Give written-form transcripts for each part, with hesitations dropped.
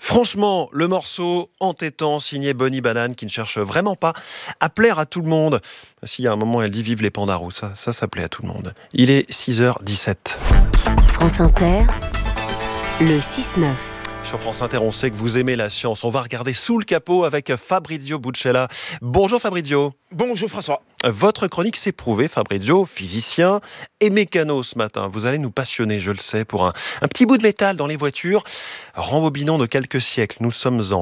Franchement, le morceau entêtant signé Bonnie Banane qui ne cherche vraiment pas à plaire à tout le monde. S'il y a un moment, elle dit vive les pandarous, ça plaît à tout le monde. Il est 6h17. France Inter, le 6-9. Sur France Inter, on sait que vous aimez la science. On va regarder sous le capot avec Fabrizio Buccella. Bonjour Fabrizio. Bonjour François. Votre chronique s'est prouvée, Fabrizio, physicien et mécano ce matin. Vous allez nous passionner, je le sais, pour un petit bout de métal dans les voitures. Rembobinons de quelques siècles. Nous sommes en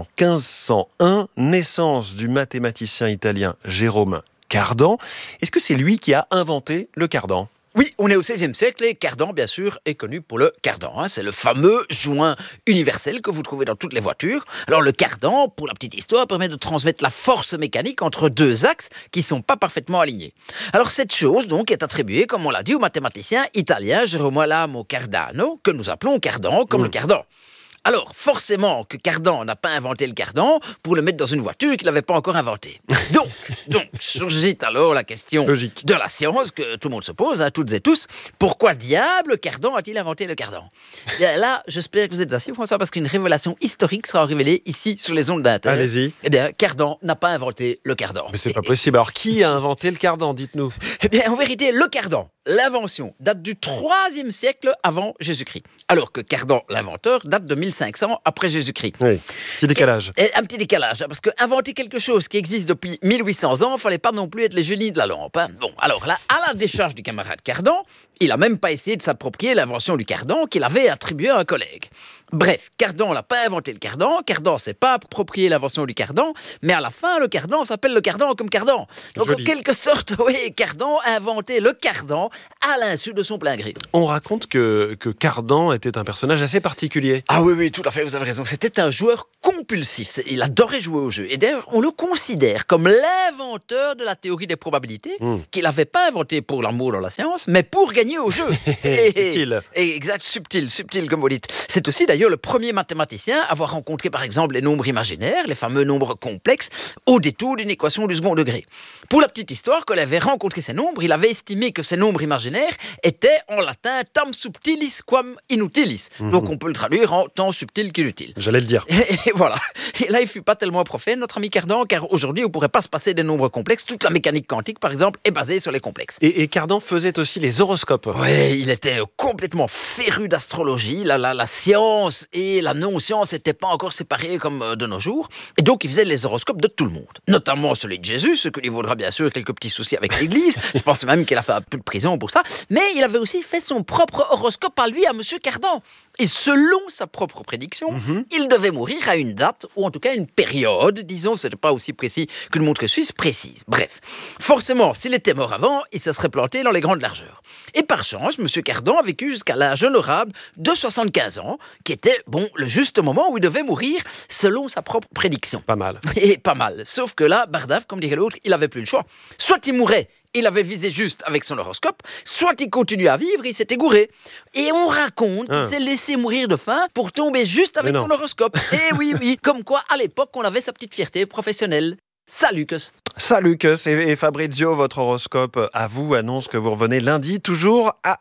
1501, naissance du mathématicien italien Jérôme Cardan. Est-ce que c'est lui qui a inventé le cardan ? Oui, on est au XVIe siècle et cardan, bien sûr, est connu pour le cardan. C'est le fameux joint universel que vous trouvez dans toutes les voitures. Alors le cardan, pour la petite histoire, permet de transmettre la force mécanique entre deux axes qui ne sont pas parfaitement alignés. Alors cette chose, donc, est attribuée, comme on l'a dit, au mathématicien italien Girolamo Cardano, que nous appelons cardan, comme le cardan. Alors, forcément que Cardan n'a pas inventé le cardan pour le mettre dans une voiture qu'il n'avait pas encore inventée. Donc, surgit alors la question de la science que tout le monde se pose, toutes et tous. Pourquoi diable Cardan a-t-il inventé le cardan ? Bien là, j'espère que vous êtes assis, François, parce qu'une révélation historique sera révélée ici sur les ondes d'Inter. Allez-y. Eh bien, Cardan n'a pas inventé le cardan. Mais c'est pas possible. Alors, qui a inventé le cardan, dites-nous ? Eh bien, en vérité, le cardan, l'invention, date du IIIe siècle avant Jésus-Christ. Alors que Cardan, l'inventeur, date de 1500 après Jésus-Christ. Oui, petit décalage. Et un petit décalage, parce que inventer quelque chose qui existe depuis 1800 ans, il ne fallait pas non plus être les génies de la lampe. Bon, alors là, à la décharge du camarade Cardan, il n'a même pas essayé de s'approprier l'invention du cardan qu'il avait attribuée à un collègue. Bref, Cardan n'a pas inventé le cardan ne s'est pas approprié l'invention du cardan, mais à la fin, le cardan s'appelle le cardan comme cardan. Donc Joli. en quelque sorte, oui, Cardan a inventé le cardan à l'insu de son plein gré. On raconte que Cardan était un personnage assez particulier. Ah oui, tout à fait, vous avez raison. C'était un joueur compulsif. Il adorait jouer au jeu. Et d'ailleurs, on le considère comme l'inventeur de la théorie des probabilités, qu'il n'avait pas inventé pour l'amour dans la science, mais pour gagner au jeu. Subtil. Exact, subtil comme vous dites. C'est aussi d'ailleurs le premier mathématicien à avoir rencontré par exemple les nombres imaginaires, les fameux nombres complexes, au détour d'une équation du second degré. Pour la petite histoire, quand il avait rencontré ces nombres, il avait estimé que ces nombres imaginaires étaient en latin tam subtilis quam inutilis. Donc on peut le traduire en tant subtil qu'inutile. J'allais le dire. Et voilà. Et là, il ne fut pas tellement prophète, notre ami Cardan, car aujourd'hui, on ne pourrait pas se passer des nombres complexes. Toute la mécanique quantique, par exemple, est basée sur les complexes. Et Cardan faisait aussi les horoscopes. Oui, il était complètement féru d'astrologie. La science et la non-science n'étaient pas encore séparées comme de nos jours. Et donc, il faisait les horoscopes de tout le monde. Notamment celui de Jésus, ce qui lui vaudra bien sûr quelques petits soucis avec l'Église. Je pense même qu'il a fait un peu de prison pour ça. Mais il avait aussi fait son propre horoscope à lui, à Monsieur Cardan. Et selon sa propre prédiction, il devait mourir à une date, ou en tout cas une période, disons, ce n'était pas aussi précis qu'une montre suisse précise. Bref, forcément, s'il était mort avant, il se serait planté dans les grandes largeurs. Et par chance, M. Cardan a vécu jusqu'à l'âge honorable de 75 ans, qui était, le juste moment où il devait mourir, selon sa propre prédiction. Pas mal. Et pas mal. Sauf que là, Bardaf, comme dirait l'autre, il n'avait plus le choix. Soit il mourait, il avait visé juste avec son horoscope, soit il continuait à vivre, il s'était gouré. Et on raconte qu'il s'est laissé mourir de faim pour tomber juste avec son horoscope. Et oui, comme quoi, à l'époque, on avait sa petite fierté professionnelle. Salut, Lucas. Salut, Lucas. Et Fabrizio, votre horoscope à vous annonce que vous revenez lundi, toujours à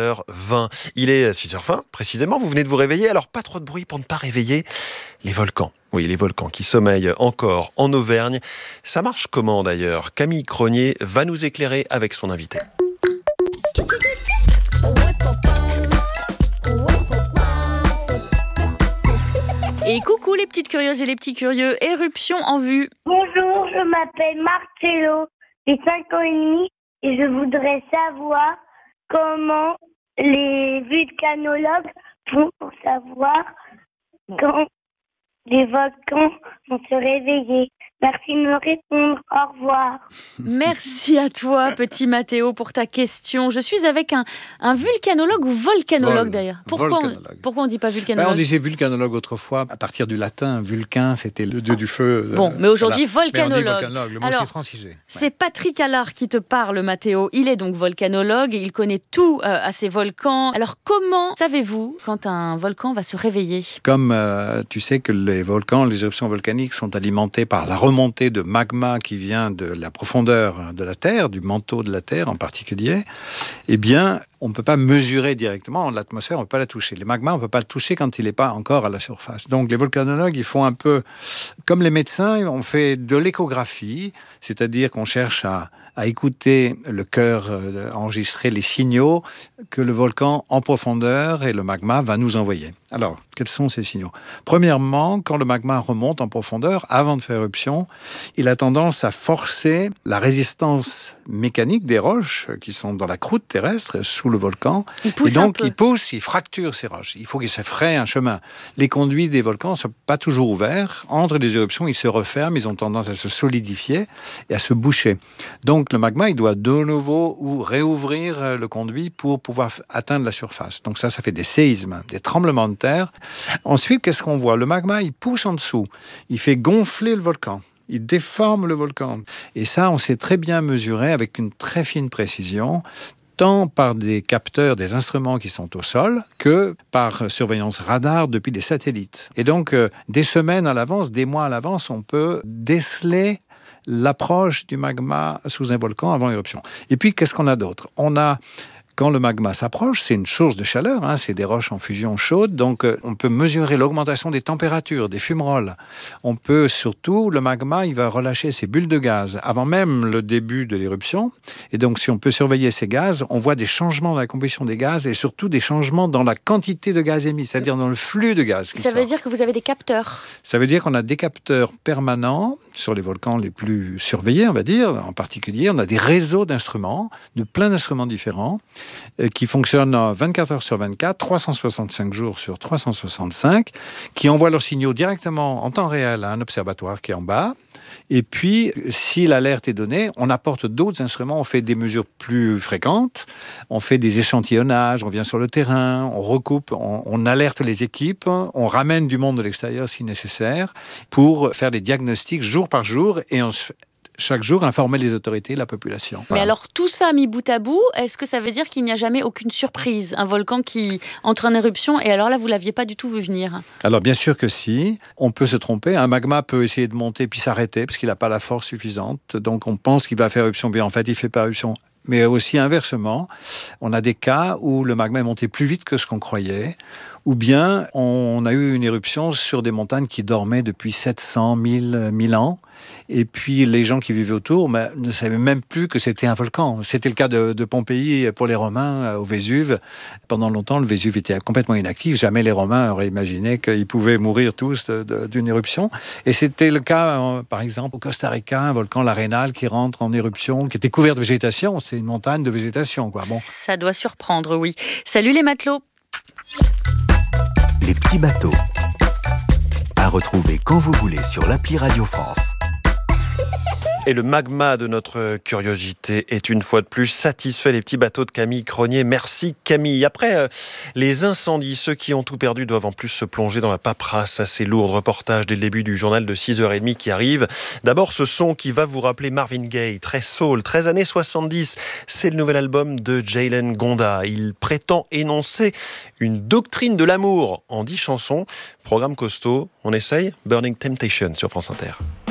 6h20. Il est 6h20, précisément, vous venez de vous réveiller, alors pas trop de bruit pour ne pas réveiller les volcans. Oui, les volcans qui sommeillent encore en Auvergne. Ça marche comment d'ailleurs ? Camille Cronier va nous éclairer avec son invité. Et coucou les petites curieuses et les petits curieux, éruption en vue. Bonjour, je m'appelle Marcello, j'ai 5 ans et demi et je voudrais savoir comment les vulcanologues font pour savoir quand les volcans vont se réveiller. Merci de me répondre. Au revoir. Merci à toi, petit Mathéo, pour ta question. Je suis avec un vulcanologue ou volcanologue d'ailleurs. Pourquoi on ne dit pas vulcanologue ? On disait vulcanologue autrefois, à partir du latin. Vulcain, c'était le dieu du feu. Mais aujourd'hui, volcanologue. Mais on dit volcanologue, le mot c'est francisé. C'est Patrick Allard qui te parle, Mathéo. Il est donc volcanologue et il connaît tout à ces volcans. Alors, comment savez-vous quand un volcan va se réveiller ? Comme tu sais que les volcans, les éruptions volcaniques sont alimentées par la remontée de magma qui vient de la profondeur de la Terre, du manteau de la Terre en particulier, eh bien, on ne peut pas mesurer directement l'atmosphère, on ne peut pas la toucher. Le magma, on ne peut pas le toucher quand il n'est pas encore à la surface. Donc, les volcanologues, ils font un peu comme les médecins, on fait de l'échographie, c'est-à-dire qu'on cherche à écouter le cœur, enregistrer les signaux que le volcan en profondeur et le magma va nous envoyer. Alors, quels sont ces signaux ? Premièrement, quand le magma remonte en profondeur, avant de faire éruption, il a tendance à forcer la résistance mécanique des roches qui sont dans la croûte terrestre, sous le volcan. Il pousse et donc, un peu. il fracture ces roches. Il faut qu'il se fraye un chemin. Les conduits des volcans ne sont pas toujours ouverts. Entre les éruptions, ils se referment, ils ont tendance à se solidifier et à se boucher. Donc, le magma, il doit de nouveau réouvrir le conduit pour pouvoir atteindre la surface. Donc ça fait des séismes, des tremblements de terre. Ensuite, qu'est-ce qu'on voit ? Le magma, il pousse en dessous. Il fait gonfler le volcan. Il déforme le volcan. Et ça, on sait très bien mesurer avec une très fine précision, tant par des capteurs, des instruments qui sont au sol, que par surveillance radar depuis des satellites. Et donc, des semaines à l'avance, des mois à l'avance, on peut déceler l'approche du magma sous un volcan avant éruption. Et puis, qu'est-ce qu'on a d'autre ? On a, quand le magma s'approche, c'est une source de chaleur, c'est des roches en fusion chaude, donc on peut mesurer l'augmentation des températures, des fumerolles. On peut surtout, le magma, il va relâcher ses bulles de gaz avant même le début de l'éruption. Et donc, si on peut surveiller ces gaz, on voit des changements dans la composition des gaz et surtout des changements dans la quantité de gaz émis, c'est-à-dire dans le flux de gaz qui sort. Ça veut dire que vous avez des capteurs ? Ça veut dire qu'on a des capteurs permanents sur les volcans les plus surveillés, on va dire. En particulier, on a des réseaux d'instruments, de plein d'instruments différents, qui fonctionnent 24 heures sur 24, 365 jours sur 365, qui envoient leurs signaux directement en temps réel à un observatoire qui est en bas. Et puis, si l'alerte est donnée, on apporte d'autres instruments, on fait des mesures plus fréquentes, on fait des échantillonnages, on vient sur le terrain, on recoupe, on alerte les équipes, on ramène du monde de l'extérieur si nécessaire, pour faire des diagnostics jour par jour et chaque jour informer les autorités et la population. Mais Voilà. alors, tout ça mis bout à bout, est-ce que ça veut dire qu'il n'y a jamais aucune surprise ? Un volcan qui entre en éruption, et alors là, vous ne l'aviez pas du tout vu venir ? Alors bien sûr que si, on peut se tromper. Un magma peut essayer de monter puis s'arrêter parce qu'il n'a pas la force suffisante. Donc on pense qu'il va faire éruption, mais en fait il ne fait pas éruption. Mais aussi inversement, on a des cas où le magma est monté plus vite que ce qu'on croyait, ou bien on a eu une éruption sur des montagnes qui dormaient depuis 700 1000 ans, et puis les gens qui vivaient autour ne savaient même plus que c'était un volcan. C'était le cas de Pompéi pour les Romains au Vésuve. Pendant longtemps, le Vésuve était complètement inactif. Jamais les Romains auraient imaginé qu'ils pouvaient mourir tous d'une éruption. Et c'était le cas, par exemple, au Costa Rica, un volcan, l'Arenal, qui rentre en éruption, qui était couvert de végétation. C'est une montagne de végétation, quoi. Bon. Ça doit surprendre, oui. Salut les matelots. Les petits bateaux. À retrouver quand vous voulez sur l'appli Radio France. Et le magma de notre curiosité est une fois de plus satisfait. Les petits bateaux de Camille Cronier. Merci Camille. Après les incendies, ceux qui ont tout perdu doivent en plus se plonger dans la paperasse assez lourde. Reportage dès le début du journal de 6h30 qui arrive. D'abord ce son qui va vous rappeler Marvin Gaye, très soul, 13 années 70. C'est le nouvel album de Jalen Gonda. Il prétend énoncer une doctrine de l'amour en 10 chansons. Programme costaud. On essaye. Burning Temptation sur France Inter.